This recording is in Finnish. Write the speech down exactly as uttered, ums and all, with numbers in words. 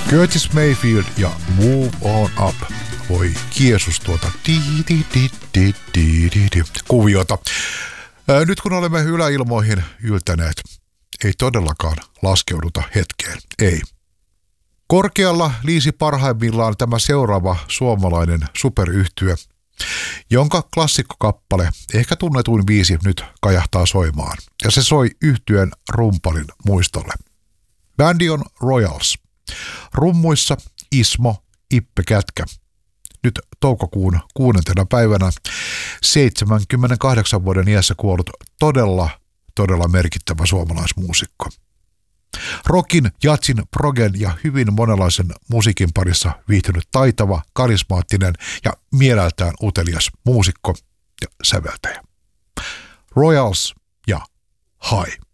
Curtis Mayfield ja Move On Up. Voi Jeesus tuota di, di, di, di, di, di, di, kuviota. Ää, nyt kun olemme yläilmoihin yltäneet, ei todellakaan laskeuduta hetkeen, ei. Korkealla liisi parhaimmillaan tämä seuraava suomalainen superyhtye, jonka klassikkokappale, ehkä tunnetuin biisi, nyt kajahtaa soimaan. Ja se soi yhtyeen rumpalin muistolle. Bändi on Royals. Rummuissa Ismo Ippe Kätkä. Nyt toukokuun kuudentena päivänä seitsemänkymmentäkahdeksan vuoden iässä kuollut todella, todella merkittävä suomalaismuusikko. Rockin, jatsin, progen ja hyvin monenlaisen musiikin parissa viihtynyt taitava, karismaattinen ja mieleltään utelias muusikko ja säveltäjä. Royals ja High.